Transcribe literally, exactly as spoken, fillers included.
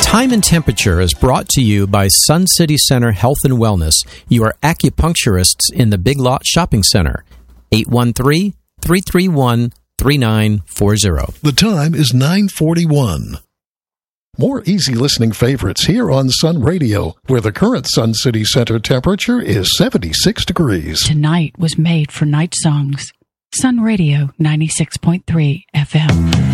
Time and Temperature is brought to you by Sun City Center Health and Wellness, your acupuncturists in the Big Lot Shopping Center. eight one three, three three one, three nine four zero. The time is nine forty-one. More easy listening favorites here on Sun Radio, where the current Sun City Center temperature is seventy-six degrees. Tonight was made for night songs. Sun Radio ninety-six point three F M.